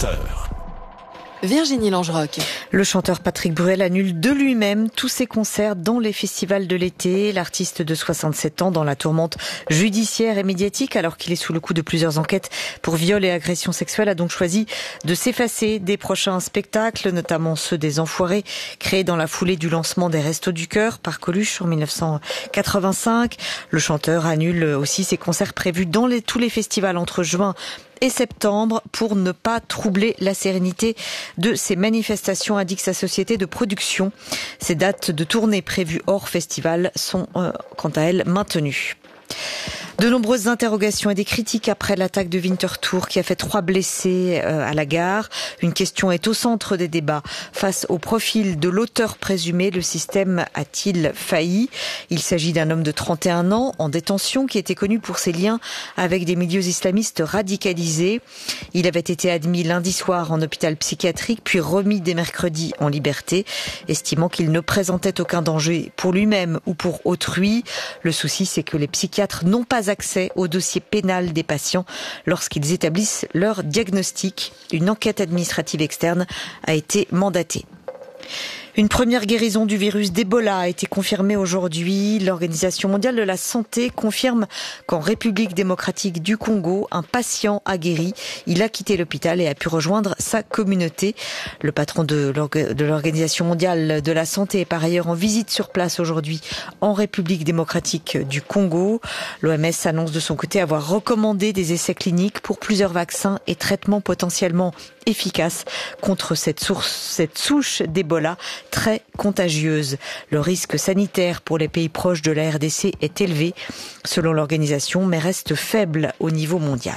20h. Virginie Langeroc. Le chanteur Patrick Bruel annule de lui-même tous ses concerts dans les festivals de l'été. L'artiste de 67 ans dans la tourmente judiciaire et médiatique alors qu'il est sous le coup de plusieurs enquêtes pour viol et agression sexuelle a donc choisi de s'effacer des prochains spectacles, notamment ceux des Enfoirés créés dans la foulée du lancement des Restos du Cœur par Coluche en 1985. Le chanteur annule aussi ses concerts prévus dans tous les festivals entre juin et septembre pour ne pas troubler la sérénité de ces manifestations, indique sa société de production. Ces dates de tournée prévues hors festival sont quant à elles maintenues. De nombreuses interrogations et des critiques après l'attaque de Winterthur qui a fait 3 blessés à la gare. Une question est au centre des débats. Face au profil de l'auteur présumé, le système a-t-il failli ? Il s'agit d'un homme de 31 ans en détention qui était connu pour ses liens avec des milieux islamistes radicalisés. Il avait été admis lundi soir en hôpital psychiatrique puis remis dès mercredi en liberté, estimant qu'il ne présentait aucun danger pour lui-même ou pour autrui. Le souci, c'est que les psychiatres n'ont pas accès au dossier pénal des patients lorsqu'ils établissent leur diagnostic. Une enquête administrative externe a été mandatée. Une première guérison du virus d'Ebola a été confirmée aujourd'hui. L'Organisation mondiale de la santé confirme qu'en République démocratique du Congo, un patient a guéri. Il a quitté l'hôpital et a pu rejoindre sa communauté. Le patron de l'Organisation mondiale de la santé est par ailleurs en visite sur place aujourd'hui en République démocratique du Congo. L'OMS annonce de son côté avoir recommandé des essais cliniques pour plusieurs vaccins et traitements potentiellement efficaces contre cette souche d'Ebola très contagieuse. Le risque sanitaire pour les pays proches de la RDC est élevé, selon l'organisation, mais reste faible au niveau mondial.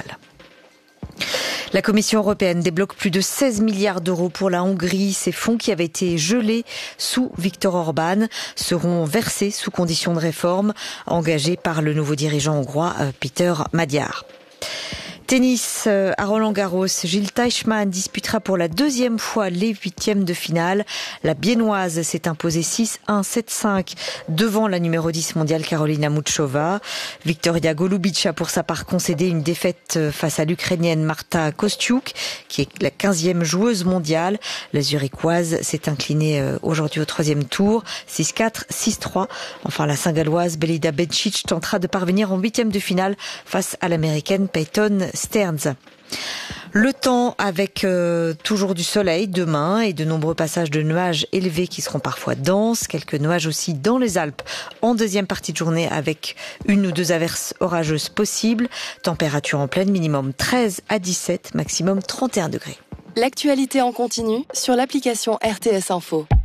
La Commission européenne débloque plus de 16 milliards d'euros pour la Hongrie. Ces fonds qui avaient été gelés sous Viktor Orban seront versés sous conditions de réforme engagées par le nouveau dirigeant hongrois Péter Magyar. Tennis à Roland-Garros, Jil Teichmann disputera pour la 2e fois les 8e de finale. La Biennoise s'est imposée 6-1, 7-5 devant la numéro 10 mondiale Karolina Muchova. Victoria Golubic a pour sa part concédé une défaite face à l'Ukrainienne Marta Kostyuk, qui est la 15e joueuse mondiale. La Zurichoise s'est inclinée aujourd'hui au 3e tour, 6-4, 6-3. Enfin, la Saint-Galloise Belida Bencic tentera de parvenir en 8e de finale face à l'Américaine Peyton Stearns. Le temps avec toujours du soleil demain et de nombreux passages de nuages élevés qui seront parfois denses. Quelques nuages aussi dans les Alpes en deuxième partie de journée avec 1 ou 2 averses orageuses possibles. Température en pleine minimum 13 à 17, maximum 31 degrés. L'actualité en continu sur l'application RTS Info.